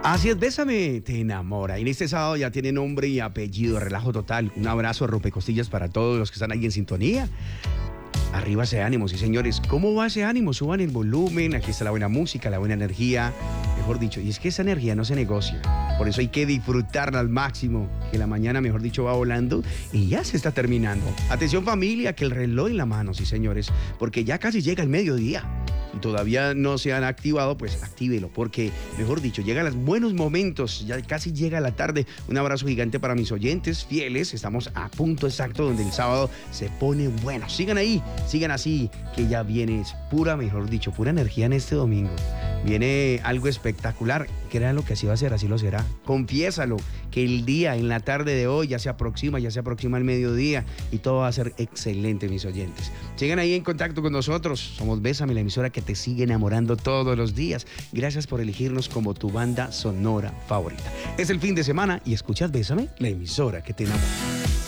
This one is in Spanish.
Así es, Bésame, te enamora. Y en este sábado ya tiene nombre y apellido, Relajo Total. Un abrazo a rompecostillas para todos los que están ahí en sintonía. Arriba ese ánimo, sí señores. ¿Cómo va ese ánimo? Suban el volumen, aquí está la buena música, la buena energía, mejor dicho. Y es que esa energía no se negocia. Por eso hay que disfrutarla al máximo, que la mañana, mejor dicho, va volando y ya se está terminando. Atención familia, que el reloj en la mano, sí señores, porque ya casi llega el mediodía. Y todavía no se han activado, pues actívelo, porque, mejor dicho, llegan los buenos momentos, ya casi llega la tarde. Un abrazo gigante para mis oyentes fieles, estamos a punto exacto donde el sábado se pone bueno. Sigan ahí, sigan así, que ya viene pura, mejor dicho, pura energía en este domingo. Viene algo espectacular, crean lo que así va a ser, así lo será. Confiésalo, que el día, en la tarde de hoy, ya se aproxima el mediodía y todo va a ser excelente, mis oyentes. Sigan ahí en contacto con nosotros, somos Bésame, la emisora que te sigue enamorando todos los días. Gracias por elegirnos como tu banda sonora favorita. Es el fin de semana y escuchas Bésame, la emisora que te enamora.